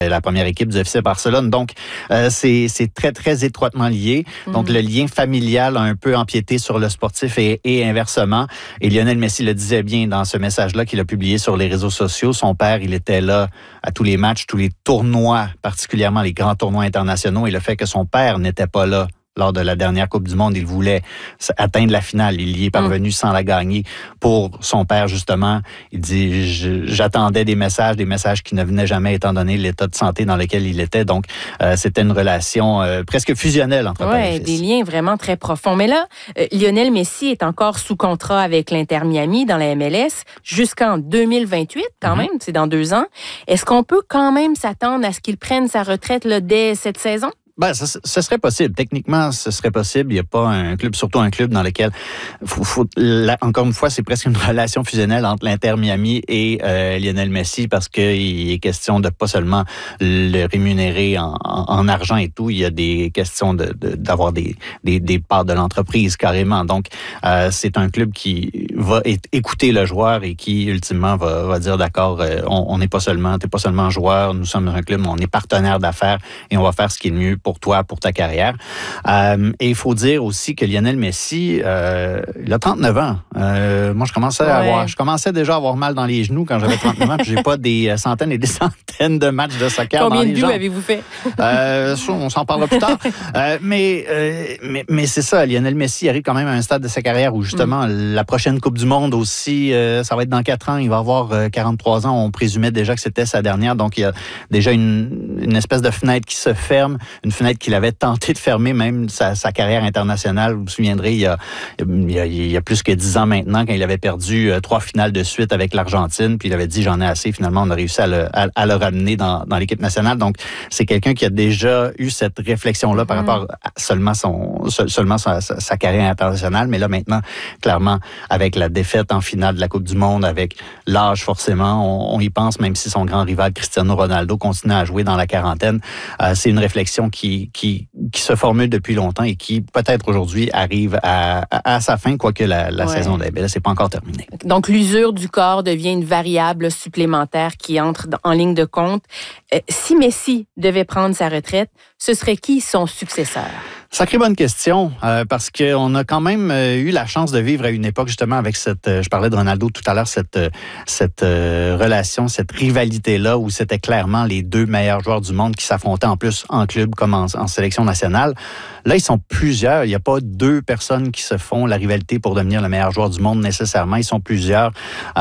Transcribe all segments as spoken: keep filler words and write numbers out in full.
la première équipe du F C Barcelone. Donc, euh, c'est, c'est très, très étroitement lié. Mm-hmm. Donc, le lien familial a un peu empiété sur le sportif et, et inversement. Et Lionel Messi le disait bien dans ce message-là qu'il a publié sur les réseaux sociaux. Son père, il était là à tous les matchs, tous les tournois, particulièrement les grands tournois internationaux. Et le fait que son père n'était pas là lors de la dernière Coupe du Monde, il voulait atteindre la finale. Il y est parvenu mmh. sans la gagner. Pour son père, justement, il dit « J'attendais des messages, des messages qui ne venaient jamais étant donné l'état de santé dans lequel il était. » Donc, euh, c'était une relation euh, presque fusionnelle entre père et fils. Oui, des liens vraiment très profonds. Mais là, euh, Lionel Messi est encore sous contrat avec l'Inter Miami dans la M L S jusqu'en deux mille vingt-huit, quand mmh. même, c'est dans deux ans. Est-ce qu'on peut quand même s'attendre à ce qu'il prenne sa retraite là, dès cette saison? Ben, ce, ce serait possible. Techniquement, ce serait possible. Il n'y a pas un club, surtout un club dans lequel, faut, faut, là, encore une fois, c'est presque une relation fusionnelle entre l'Inter Miami et euh, Lionel Messi parce qu'il est question de pas seulement le rémunérer en, en, en argent et tout. Il y a des questions de, de, d'avoir des, des, des parts de l'entreprise carrément. Donc, euh, c'est un club qui va écouter le joueur et qui, ultimement, va, va dire d'accord, euh, on n'est pas seulement, t'es pas seulement joueur, nous sommes un club, on est partenaire d'affaires et on va faire ce qui est le mieux pour toi, pour ta carrière. Euh, et il faut dire aussi que Lionel Messi, euh, il a trente-neuf ans. Euh, moi, je commençais, ouais. à avoir, je commençais déjà à avoir mal dans les genoux quand j'avais trente-neuf ans, puis j'ai pas des centaines et des centaines de matchs de soccer Combien dans les de buts jambes. avez-vous fait? euh, on s'en parlera plus tard. Euh, mais, euh, mais, mais c'est ça, Lionel Messi arrive quand même à un stade de sa carrière où justement mm. la prochaine Coupe du Monde aussi, euh, ça va être dans quatre ans, il va avoir euh, quarante-trois ans. On présumait déjà que c'était sa dernière, donc il y a déjà une, une espèce de fenêtre qui se ferme, une fenêtre qu'il avait tenté de fermer même sa, sa carrière internationale. Vous vous souviendrez, il y, a, il, y a, il y a plus que dix ans maintenant, quand il avait perdu euh, trois finales de suite avec l'Argentine, puis il avait dit « j'en ai assez », finalement, on a réussi à le, à, à le ramener dans, dans l'équipe nationale. Donc, c'est quelqu'un qui a déjà eu cette réflexion-là par mmh. rapport à seulement, son, seulement sa, sa, sa carrière internationale, mais là, maintenant, clairement, avec la défaite en finale de la Coupe du Monde, avec l'âge, forcément, on, on y pense, même si son grand rival Cristiano Ronaldo continue à jouer dans la quarantaine. Euh, c'est une réflexion qui, qui, qui se formule depuis longtemps et qui, peut-être aujourd'hui, arrive à, à, à sa fin, quoique la, la ouais. saison de la M L S n'est pas encore terminée. Donc, l'usure du corps devient une variable supplémentaire qui entre en ligne de compte. Euh, si Messi devait prendre sa retraite, ce serait qui son successeur? Sacrée bonne question, euh, parce qu'on a quand même euh, eu la chance de vivre à une époque, justement, avec cette, euh, je parlais de Ronaldo tout à l'heure, cette, euh, cette euh, relation, cette rivalité-là, où c'était clairement les deux meilleurs joueurs du monde qui s'affrontaient en plus en club comme en, en sélection nationale. Là, ils sont plusieurs. Il n'y a pas deux personnes qui se font la rivalité pour devenir le meilleur joueur du monde nécessairement. Ils sont plusieurs.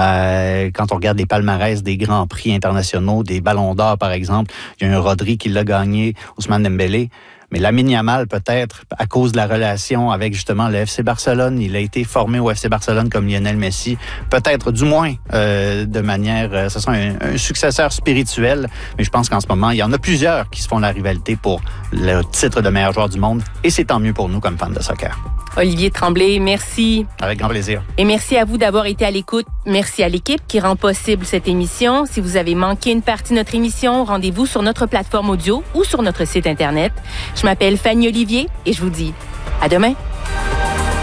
Euh, quand on regarde les palmarès des grands prix internationaux, des ballons d'or, par exemple, il y a un Rodri qui l'a gagné, Ousmane Dembélé. Mais Lamine Yamal, peut-être, à cause de la relation avec justement le F C Barcelone, il a été formé au F C Barcelone comme Lionel Messi. Peut-être, du moins, euh, de manière... Euh, ce sera un, un successeur spirituel. Mais je pense qu'en ce moment, il y en a plusieurs qui se font la rivalité pour le titre de meilleur joueur du monde. Et c'est tant mieux pour nous comme fans de soccer. Olivier Tremblay, merci. Avec grand plaisir. Et merci à vous d'avoir été à l'écoute. Merci à l'équipe qui rend possible cette émission. Si vous avez manqué une partie de notre émission, rendez-vous sur notre plateforme audio ou sur notre site Internet. Je m'appelle Fanny Olivier et je vous dis à demain.